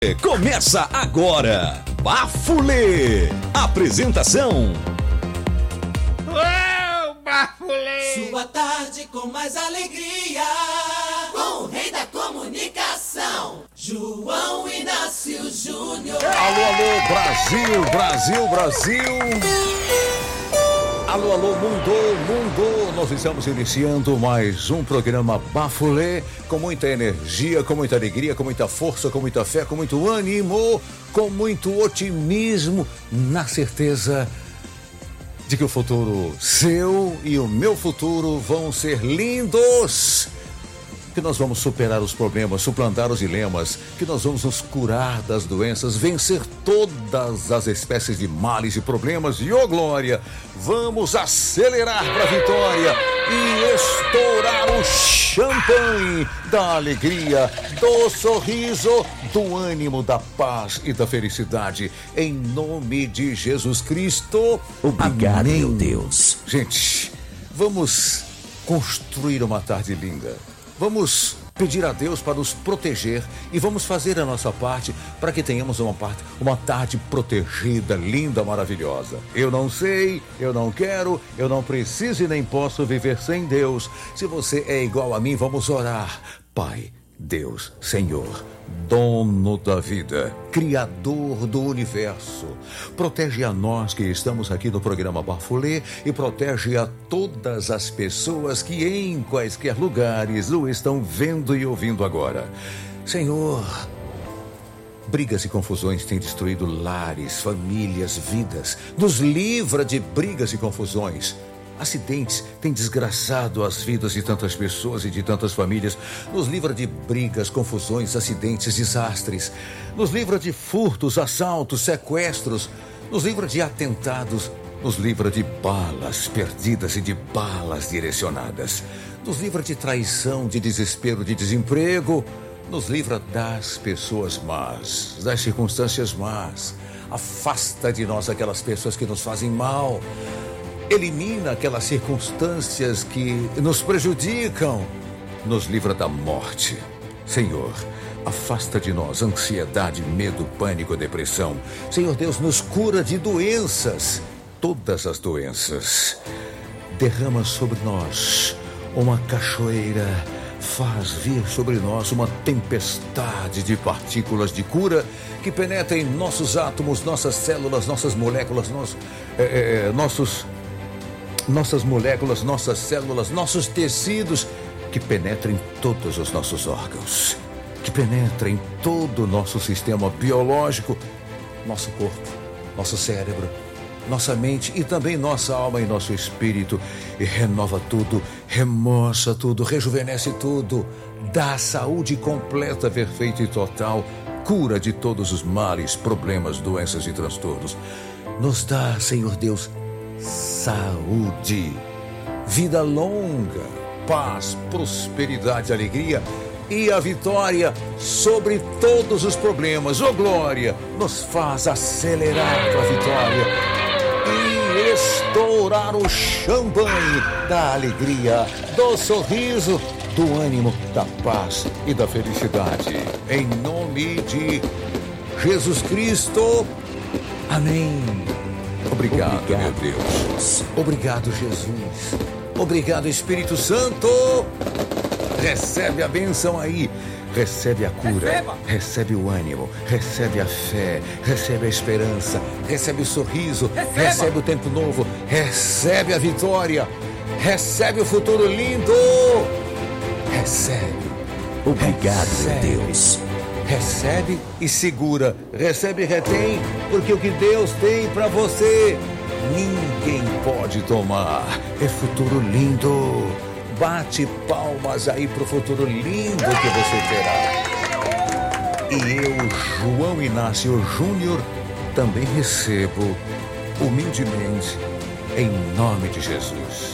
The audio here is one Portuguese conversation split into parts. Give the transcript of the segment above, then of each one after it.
Começa agora, Bafulê. Apresentação: Bafulê. Sua tarde com mais alegria, com o rei da comunicação, João Inácio Júnior. Alô, alô, Brasil, Brasil, Brasil. Alô, alô, mundo. Nós estamos iniciando mais um programa Bafulê, com muita energia, com muita alegria, com muita força, com muita fé, com muito ânimo, com muito otimismo, na certeza de que o futuro seu e o meu futuro vão ser lindos, que nós vamos superar os problemas, suplantar os dilemas, que nós vamos nos curar das doenças, vencer todas as espécies de males e problemas. E, ô glória, vamos acelerar para a vitória e estourar o champanhe da alegria, do sorriso, do ânimo, da paz e da felicidade. Em nome de Jesus Cristo. Obrigado, amém. Meu Deus. Gente, vamos construir uma tarde linda. Vamos pedir a Deus para nos proteger e vamos fazer a nossa parte para que tenhamos uma tarde protegida, linda, maravilhosa. Eu não sei, eu não quero, eu não preciso e nem posso viver sem Deus. Se você é igual a mim, vamos orar. Pai, Deus, Senhor, dono da vida, criador do universo, protege a nós que estamos aqui no programa Bafulê e protege a todas as pessoas que em quaisquer lugares o estão vendo e ouvindo agora. Senhor, brigas e confusões têm destruído lares, famílias, vidas. Nos livra de brigas e confusões. Acidentes têm desgraçado as vidas de tantas pessoas e de tantas famílias. Nos livra de brigas, confusões, acidentes, desastres. Nos livra de furtos, assaltos, sequestros. Nos livra de atentados. Nos livra de balas perdidas e de balas direcionadas. Nos livra de traição, de desespero, de desemprego. Nos livra das pessoas más, das circunstâncias más. Afasta de nós aquelas pessoas que nos fazem mal. Elimina aquelas circunstâncias que nos prejudicam. Nos livra da morte. Senhor, afasta de nós ansiedade, medo, pânico, depressão. Senhor Deus, nos cura de doenças, todas as doenças. Derrama sobre nós uma cachoeira. Faz vir sobre nós uma tempestade de partículas de cura que penetra em nossos átomos, nossas células, nossas moléculas, nossas moléculas, nossas células, nossos tecidos, que penetra em todos os nossos órgãos, que penetra em todo o nosso sistema biológico, nosso corpo, nosso cérebro, nossa mente e também nossa alma e nosso espírito, e renova tudo, remoça tudo, rejuvenesce tudo, dá saúde completa, perfeita e total, cura de todos os males, problemas, doenças e transtornos. Nos dá, Senhor Deus, saúde, vida longa, paz, prosperidade, alegria e a vitória sobre todos os problemas. Ô glória, nos faz acelerar para a vitória e estourar o champanhe da alegria, do sorriso, do ânimo, da paz e da felicidade. Em nome de Jesus Cristo, amém. Obrigado, meu Deus. Obrigado, Jesus. Obrigado, Espírito Santo. Recebe a bênção aí. Recebe a cura. Recebe o ânimo. Recebe a fé. Recebe a esperança. Recebe o sorriso. Recebe o tempo novo. Recebe a vitória. Recebe o futuro lindo. Recebe. Obrigado, meu Deus. Recebe e segura, recebe e retém, porque o que Deus tem para você, ninguém pode tomar. É futuro lindo. Bate palmas aí pro futuro lindo que você terá. E eu, João Inácio Júnior, também recebo humildemente, em nome de Jesus.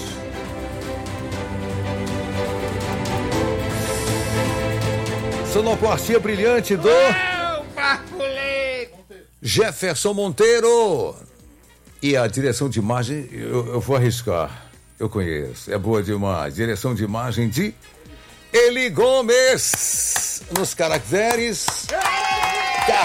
Sonoplastia brilhante do Jefferson Monteiro. E a direção de imagem, eu vou arriscar. Eu conheço, é boa demais. Direção de imagem de Eli Gomes. Nos caracteres